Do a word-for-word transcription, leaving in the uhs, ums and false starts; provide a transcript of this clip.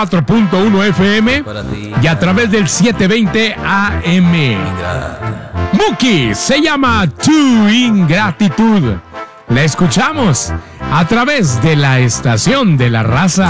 cuatro punto uno F M y a través del setecientos veinte A M. Muki se llama Tu Ingratitud. La escuchamos a través de la estación de la raza.